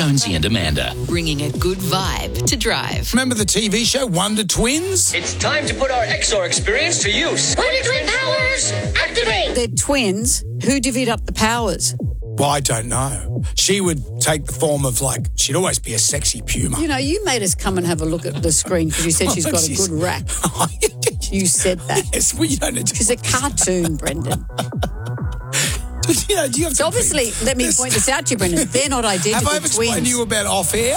Jonesy and Amanda. Bringing a good vibe to drive. Remember the TV show Wonder Twins? It's time to put our XR experience to use. Wonder Twin powers, activate! They're twins. Who divvied up the powers? Well, I don't know. She would take the form of, she'd always be a sexy puma. You know, you made us come and have a look at the screen because you said she's got a good rack. You said that. Yes, well, you don't need to. She's a cartoon, Brendan. Do you have to obviously, let me point this out to you, Brendan. They're not identical twins. Have I ever twins. explained to you about off-air?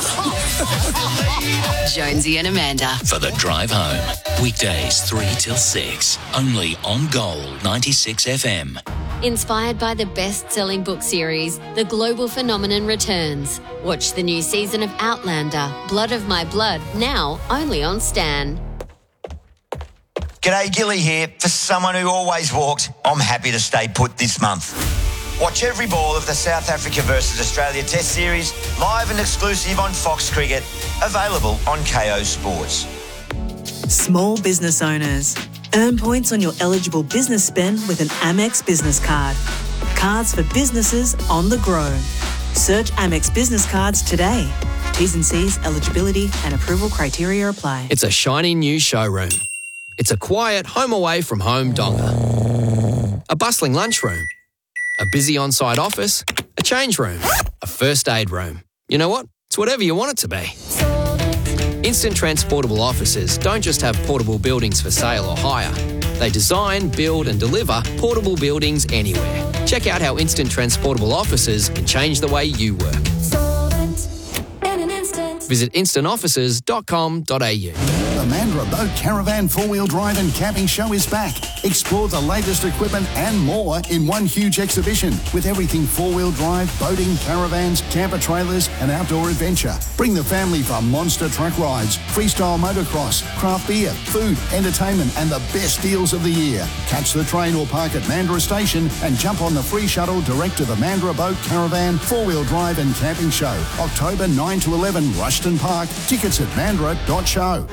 Jonesy and Amanda. For the drive home. Weekdays 3 till 6. Only on Gold 96 FM. Inspired by the best-selling book series, The Global Phenomenon returns. Watch the new season of Outlander, Blood of My Blood, now only on Stan. G'day, Gilly here. For someone who always walked, I'm happy to stay put this month. Watch every ball of the South Africa versus Australia Test Series, live and exclusive on Fox Cricket, available on KO Sports. Small business owners. Earn points on your eligible business spend with an Amex business card. Cards for businesses on the grow. Search Amex Business Cards today. T's and C's, eligibility and approval criteria apply. It's a shiny new showroom. It's a quiet home away from home donga. A bustling lunchroom. A busy on-site office. A change room. A first aid room. You know what? It's whatever you want it to be. Instant Transportable Offices don't just have portable buildings for sale or hire. They design, build and deliver portable buildings anywhere. Check out how Instant Transportable Offices can change the way you work. Visit instantoffices.com.au. The Mandurah Boat Caravan 4-Wheel Drive and Camping Show is back. Explore the latest equipment and more in one huge exhibition with everything 4-wheel drive, boating, caravans, camper trailers and outdoor adventure. Bring the family for monster truck rides, freestyle motocross, craft beer, food, entertainment and the best deals of the year. Catch the train or park at Mandurah Station and jump on the free shuttle direct to the Mandurah Boat Caravan 4-Wheel Drive and Camping Show, October 9 to 11, Rushton Park. Tickets at mandurah.show.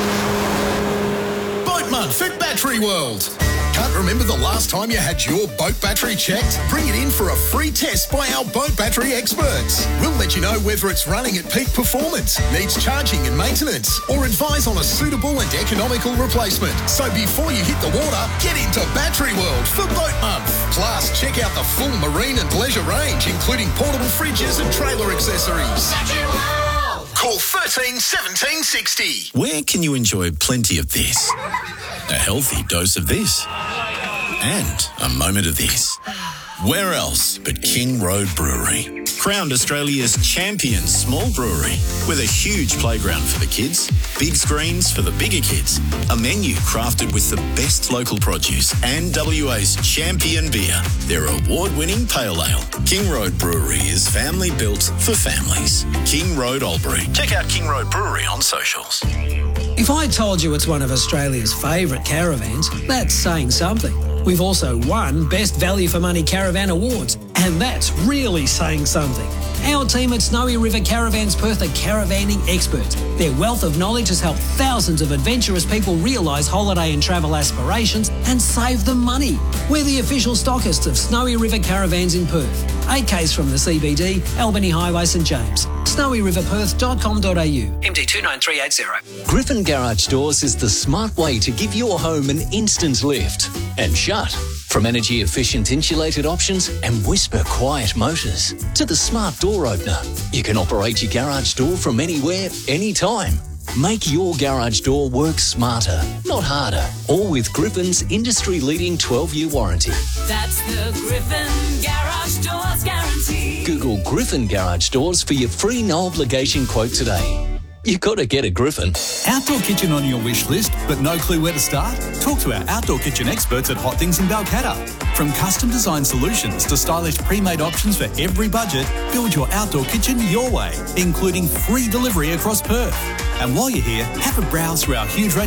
Boat Month at Battery World. Can't remember the last time you had your boat battery checked? Bring it in for a free test by our boat battery experts. We'll let you know whether it's running at peak performance, needs charging and maintenance, or advise on a suitable and economical replacement. So before you hit the water, get into Battery World for Boat Month. Plus, check out the full marine and leisure range, including portable fridges and trailer accessories. Battery World! Call 13 17 60. Where can you enjoy plenty of this? A healthy dose of this. And a moment of this. Where else but King Road Brewery? Crowned Australia's champion small brewery with a huge playground for the kids, big screens for the bigger kids, a menu crafted with the best local produce and WA's champion beer, their award-winning pale ale. King Road Brewery is family built for families. King Road Albury. Check out King Road Brewery on socials. If I told you it's one of Australia's favourite caravans, that's saying something. We've also won Best Value for Money Caravan Awards, and that's really saying something. Our team at Snowy River Caravans Perth are caravanning experts. Their wealth of knowledge has helped thousands of adventurous people realise holiday and travel aspirations and save them money. We're the official stockists of Snowy River Caravans in Perth. 8Ks from the CBD, Albany Highway, St James. snowyriverperth.com.au. MD 29380. Griffin Garage Doors is the smart way to give your home an instant lift and shut. From energy-efficient insulated options and whisper-quiet motors to the smart door opener, you can operate your garage door from anywhere, anytime. Make your garage door work smarter, not harder. All with Griffin's industry-leading 12-year warranty. That's the Griffin Garage Doors guarantee. Google Griffin Garage Doors for your free no-obligation quote today. You got to get a Griffin. Outdoor kitchen on your wish list, but no clue where to start? Talk to our outdoor kitchen experts at Hot Things in Balcatta. From custom design solutions to stylish pre-made options for every budget, build your outdoor kitchen your way, including free delivery across Perth. And while you're here, have a browse through our huge range